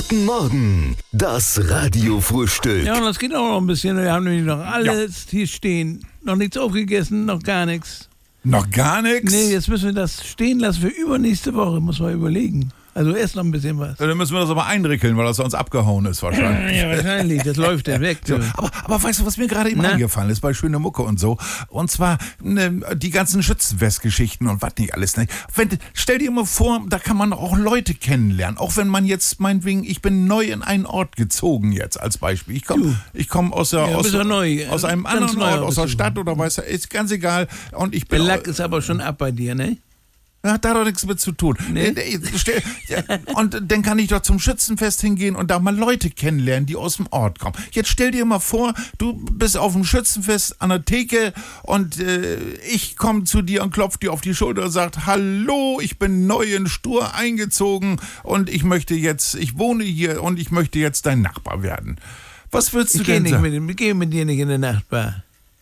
Guten Morgen, das Radiofrühstück. Ja, und das geht auch noch ein bisschen. Wir haben nämlich noch alles hier stehen. Noch nichts aufgegessen, noch gar nichts. Noch gar nichts? Nee, jetzt müssen wir das stehen lassen für übernächste Woche. Muss man überlegen. Also erst noch ein bisschen was. Ja, dann müssen wir das aber einrickeln, weil das sonst abgehauen ist wahrscheinlich. Ja, wahrscheinlich. Das läuft dann weg. So, aber weißt du, was mir gerade eben eingefallen ist bei Schöne Mucke und so? Und zwar die ganzen Schützenfestgeschichten und was nicht alles. Ne? Stell dir mal vor, da kann man auch Leute kennenlernen. Auch wenn man jetzt, meinetwegen, ich bin neu in einen Ort gezogen jetzt als Beispiel. Ich komm aus einem anderen Ort, aus der Stadt oder weiß ist ganz egal. Und ich bin der Lack ist aber schon ab bei dir, ne? Hat da doch nichts mit zu tun. Nee. Und dann kann ich doch zum Schützenfest hingehen und da mal Leute kennenlernen, die aus dem Ort kommen. Jetzt stell dir mal vor, du bist auf dem Schützenfest an der Theke und ich komme zu dir und klopfe dir auf die Schulter und sage, hallo, ich bin neu in Stur eingezogen und ich wohne hier und ich möchte jetzt dein Nachbar werden. Was würdest du denn sagen? Ich gehe mit dir nicht in den Nachbar.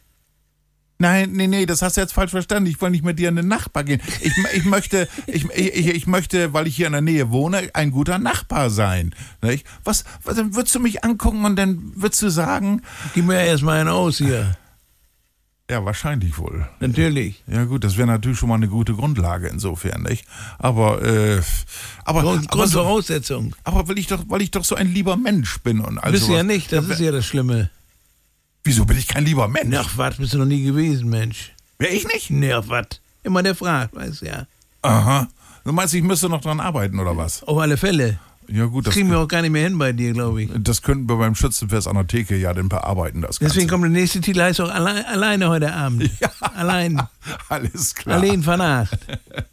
Nee, das hast du jetzt falsch verstanden. Ich will nicht mit dir in den Nachbar gehen. Ich möchte, weil ich hier in der Nähe wohne, ein guter Nachbar sein. Nicht? Dann würdest du mich angucken und dann würdest du sagen... Gib mir erstmal einen aus hier. Ja, wahrscheinlich wohl. Natürlich. Ja gut, das wäre natürlich schon mal eine gute Grundlage insofern, nicht? Aber Grundvoraussetzung. Aber weil ich doch so ein lieber Mensch bin und all Bist du sowas. ja nicht, das ist ja das Schlimme. Wieso bin ich kein lieber Mensch? Ach, was, bist du noch nie gewesen, Mensch. Wär ich nicht? Nee, ach, was. Immer der fragt, weißt du ja. Aha. Du meinst, ich müsste noch dran arbeiten, oder was? Auf alle Fälle. Ja gut, das kriegen wir auch gar nicht mehr hin bei dir, glaube ich. Das könnten wir beim Schützenfest an der Theke ja dann bearbeiten. Deswegen kommt der nächste Titel, heißt auch alleine heute Abend. Ja. Allein. Alles klar. Allein von Nacht.